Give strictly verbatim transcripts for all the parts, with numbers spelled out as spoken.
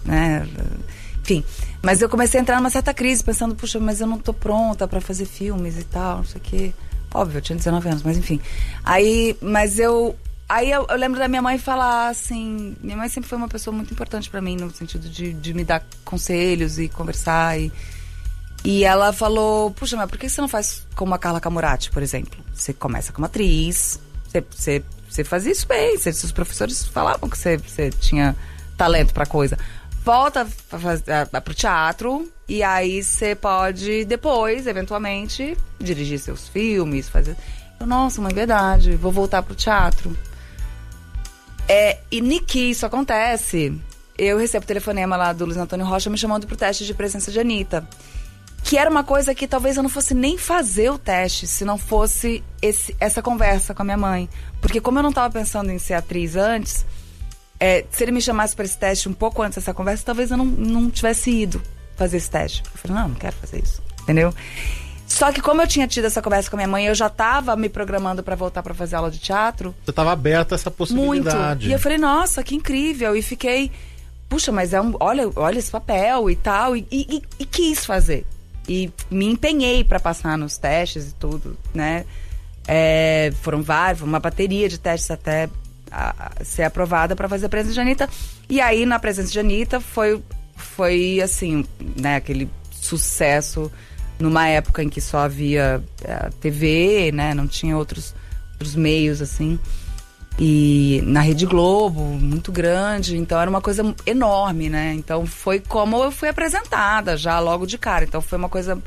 né? Enfim, mas eu comecei a entrar numa certa crise, pensando, puxa, mas eu não tô pronta pra fazer filmes e tal, não sei o quê. Óbvio, eu tinha dezenove anos, mas enfim. Aí, mas eu... Aí eu, eu lembro da minha mãe falar assim... Minha mãe sempre foi uma pessoa muito importante pra mim, no sentido de, de me dar conselhos e conversar. E, e ela falou, puxa, mas por que você não faz como a Carla Camurati, por exemplo? Você começa como atriz, você, você, você fazia isso bem, você, seus professores falavam que você, você tinha talento pra coisa. Volta para pro teatro e aí você pode depois, eventualmente, dirigir seus filmes, fazer... Eu, nossa, mãe, verdade, vou voltar pro teatro. É, e nem que isso acontece, eu recebo o telefonema lá do Luiz Antônio Rocha me chamando pro teste de presença de Anitta. Que era uma coisa que talvez eu não fosse nem fazer o teste se não fosse esse, essa conversa com a minha mãe. Porque como eu não estava pensando em ser atriz antes, é, se ele me chamasse para esse teste um pouco antes dessa conversa, talvez eu não, não tivesse ido fazer esse teste. Eu falei, não, não quero fazer isso, entendeu? Só que como eu tinha tido essa conversa com a minha mãe, eu já estava me programando para voltar para fazer aula de teatro. Você estava aberta a essa possibilidade. Muito. E eu falei, nossa, que incrível. E fiquei, puxa, mas é um, olha, olha esse papel e tal. E, e, e quis fazer. E me empenhei para passar nos testes e tudo, né? É, foram vários, uma bateria de testes até a, a ser aprovada para fazer a presença de Anitta. E aí, na presença de Anitta, foi, foi assim, né, aquele sucesso... Numa época em que só havia a T V, né? Não tinha outros, outros meios, assim. E na Rede Globo, muito grande. Então era uma coisa enorme, né? Então foi como eu fui apresentada já logo de cara. Então foi uma coisa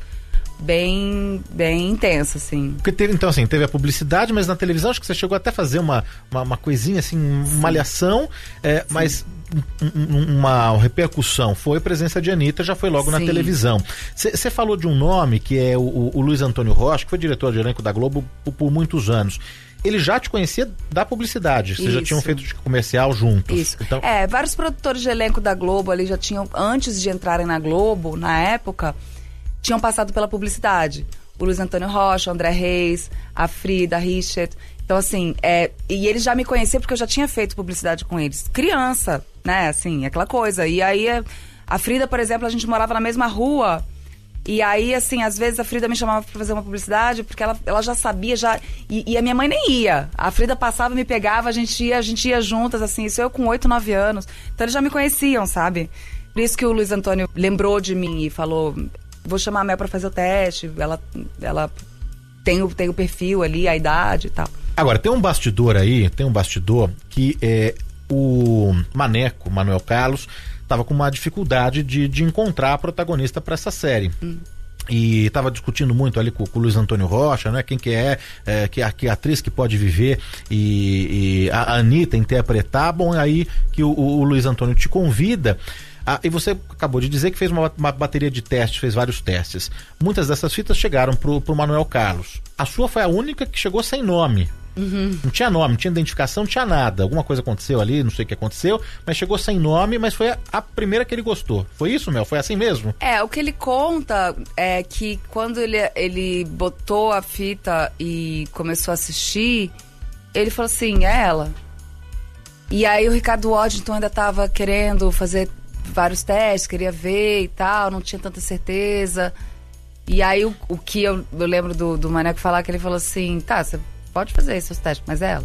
bem, bem intensa, assim. Porque teve, então, assim, teve a publicidade, mas na televisão acho que você chegou até a fazer uma, uma, uma coisinha, assim, uma malhação, é, mas... uma repercussão foi a presença de Anitta, já foi logo Sim. na televisão. Você falou de um nome que é o, o Luiz Antônio Rocha, que foi diretor de elenco da Globo por, por muitos anos. Ele já te conhecia da publicidade, vocês já tinham feito comercial juntos. Isso. Então... É, vários produtores de elenco da Globo ali já tinham, antes de entrarem na Globo, na época, tinham passado pela publicidade. O Luiz Antônio Rocha, o André Reis, a Frida, a Richard. Então, assim, é, e eles já me conheciam porque eu já tinha feito publicidade com eles. Criança, né, assim, aquela coisa. E aí, a Frida, por exemplo, a gente morava na mesma rua. E aí, assim, às vezes a Frida me chamava pra fazer uma publicidade porque ela, ela já sabia, já... E, e a minha mãe nem ia. A Frida passava, me pegava, a gente ia, a gente ia juntas, assim, isso eu com oito, nove anos. Então, eles já me conheciam, sabe? Por isso que o Luiz Antônio lembrou de mim e falou... Vou chamar a Mel pra fazer o teste, ela, ela tem, o, tem o perfil ali, a idade e tal. Agora, tem um bastidor aí, tem um bastidor que é o Maneco, Manuel Carlos, estava com uma dificuldade de, de encontrar a protagonista para essa série. Hum. E estava discutindo muito ali com, com o Luiz Antônio Rocha, né? Quem que é, é que, a, que a atriz que pode viver e, e a Anitta interpretar. Bom, aí que o, o Luiz Antônio te convida. Ah, e você acabou de dizer que fez uma, uma bateria de testes, fez vários testes. Muitas dessas fitas chegaram pro, pro Manuel Carlos. A sua foi a única que chegou sem nome. Uhum. Não tinha nome, não tinha identificação, não tinha nada. Alguma coisa aconteceu ali, não sei o que aconteceu, mas chegou sem nome, mas foi a, a primeira que ele gostou. Foi isso, Mel? Foi assim mesmo? É, o que ele conta é que quando ele, ele botou a fita e começou a assistir, ele falou assim, é ela. E aí o Ricardo Waddington ainda tava querendo fazer vários testes, queria ver e tal, não tinha tanta certeza. E aí o, o que eu, eu lembro do, do Maneco falar, que ele falou assim, tá, você pode fazer esses testes, mas é ela.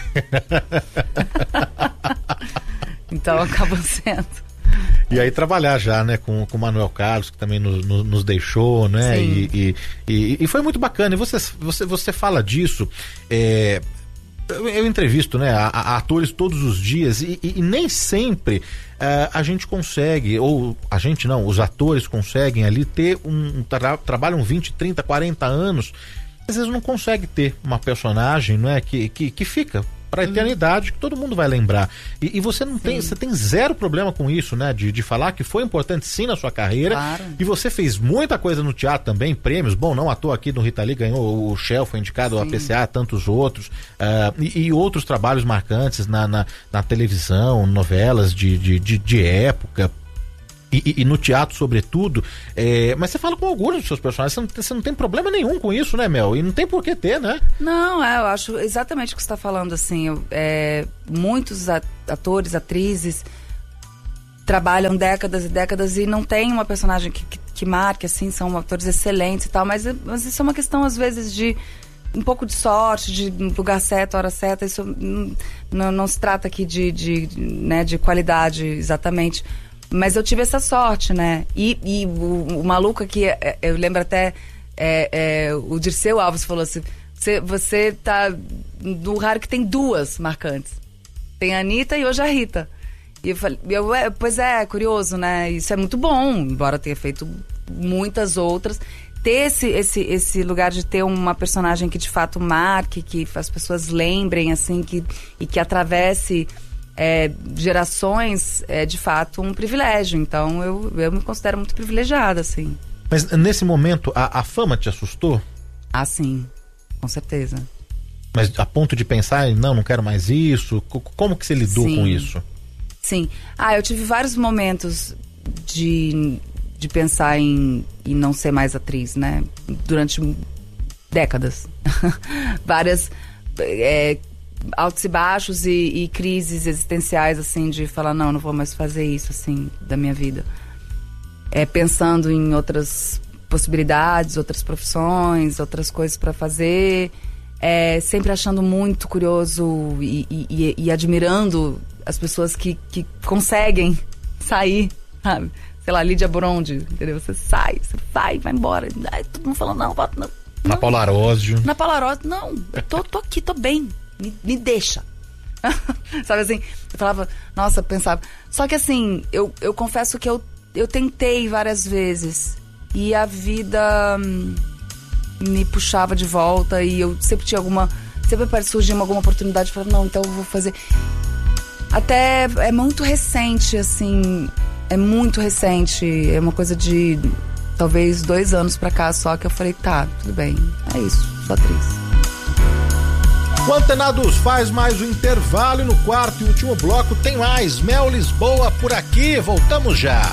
Então acabou sendo. E aí trabalhar já, né, com, com o Manuel Carlos, que também nos, nos, nos deixou, né, e, e, e, e foi muito bacana. E você, você, você fala disso, é, eu, eu entrevisto, né, a, a atores todos os dias e, e, e nem sempre uh, a gente consegue, ou a gente não, os atores conseguem ali ter um, um tra trabalham vinte, trinta, quarenta anos, às vezes não consegue ter uma personagem, não é, que, que, que fica para a eternidade, que todo mundo vai lembrar. E, e você não sim. tem, você tem zero problema com isso, né? De, de falar que foi importante sim na sua carreira. Claro. E você fez muita coisa no teatro também, prêmios. Bom, não à toa aqui no Rita Lee ganhou o Shell, foi indicado ao A P C A, tantos outros. Uh, e, e outros trabalhos marcantes na, na, na televisão, novelas de, de, de, de época. E, e, e no teatro, sobretudo, é, mas você fala com orgulho dos seus personagens, você não, você não tem problema nenhum com isso, né, Mel? E não tem por que ter, né? Não, é, eu acho exatamente o que você está falando, assim, eu, é, muitos atores, atrizes trabalham décadas e décadas e não tem uma personagem que, que, que marque, assim, são atores excelentes e tal, mas, mas isso é uma questão, às vezes, de um pouco de sorte, de lugar certo, hora certa. Isso não, não se trata aqui de, de, né, de qualidade exatamente, mas eu tive essa sorte, né? E, e o, o maluco aqui, eu lembro até, é, é, o Dirceu Alves falou assim, você, você tá no raro que tem duas marcantes, tem a Anitta e hoje a Rita. E eu falei, eu, é, pois é, curioso, né? Isso é muito bom, embora tenha feito muitas outras. Ter esse, esse, esse lugar de ter uma personagem que de fato marque, que as pessoas lembrem, assim, que, e que atravesse é, gerações, é de fato um privilégio. Então eu, eu me considero muito privilegiada, assim. Mas nesse momento, a, a fama te assustou? Ah, sim, com certeza. Mas a ponto de pensar, não, não quero mais isso? Como que você lidou sim. com isso? Sim. Ah, eu tive vários momentos de, de pensar em, em não ser mais atriz, né? Durante décadas. Várias é, altos e baixos e, e crises existenciais, assim, de falar, não, não vou mais fazer isso, assim, da minha vida. É, pensando em outras possibilidades, outras profissões, outras coisas para fazer. É, sempre achando muito curioso e, e, e admirando as pessoas que, que conseguem sair, sabe? Sei lá, Lídia Borondi, entendeu? Você sai, você vai, vai embora. Aí todo mundo falando, não, não, não. Na Paula Arósio. Na Paula Arósio, não, eu tô, tô aqui, tô bem, me, me deixa. Sabe assim, eu falava, nossa, pensava. Só que assim, eu, eu confesso que eu, eu tentei várias vezes e a vida hum, me puxava de volta e eu sempre tinha alguma, sempre surgia alguma oportunidade, eu falava, não, então eu vou fazer. Até é muito recente, assim, é muito recente, é uma coisa de talvez dois anos pra cá só que eu falei, tá, tudo bem, é isso, sou atriz. O Antenados faz mais um intervalo e no quarto e último bloco tem mais Mel Lisboa por aqui, voltamos já.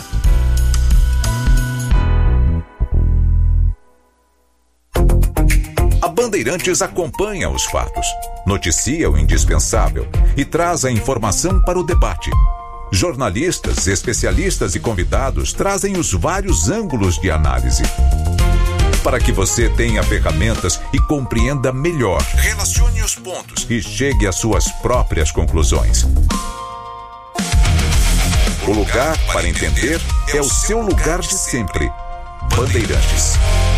A Bandeirantes acompanha os fatos, noticia o indispensável e traz a informação para o debate. Jornalistas, especialistas e convidados trazem os vários ângulos de análise. Para que você tenha ferramentas e compreenda melhor, relacione os pontos e chegue às suas próprias conclusões. O lugar para entender é o seu lugar de sempre. Bandeirantes.